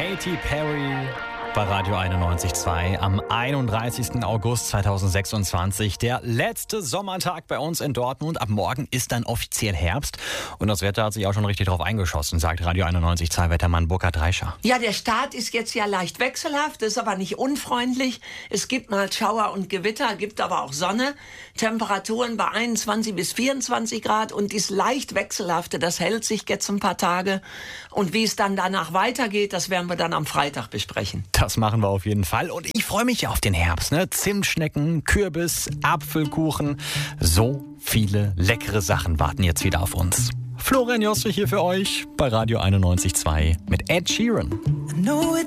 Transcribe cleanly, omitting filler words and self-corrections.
Katy Perry bei Radio 91.2 am 31. August 2026. Der letzte Sommertag bei uns in Dortmund. Ab morgen ist dann offiziell Herbst. Und das Wetter hat sich auch schon richtig drauf eingeschossen, sagt Radio 91.2 Wettermann Burkhard Reischer. Ja, der Start ist jetzt ja leicht wechselhaft, ist aber nicht unfreundlich. Es gibt mal Schauer und Gewitter, gibt aber auch Sonne. Temperaturen bei 21 bis 24 Grad und dies leicht wechselhafte, das hält sich jetzt ein paar Tage. Und wie es dann danach weitergeht, das werden wir dann am Freitag besprechen. Das machen wir auf jeden Fall. Und ich freue mich ja auf den Herbst. Zimtschnecken, Kürbis, Apfelkuchen. So viele leckere Sachen warten jetzt wieder auf uns. Florian Jostrich hier für euch bei Radio 91.2 mit Ed Sheeran.